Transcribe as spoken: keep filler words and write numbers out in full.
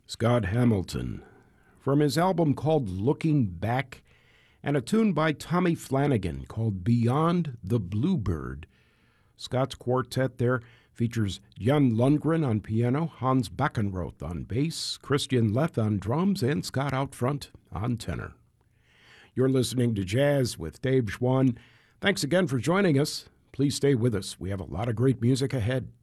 Scott Hamilton, from his album called Looking Back, and a tune by Tommy Flanagan called Beyond the Bluebird. Scott's quartet there features Jan Lundgren on piano, Hans Backenroth on bass, Christian Leth on drums, and Scott out front on tenor. You're listening to Jazz with Dave Schwann. Thanks again for joining us. Please stay with us. We have a lot of great music ahead.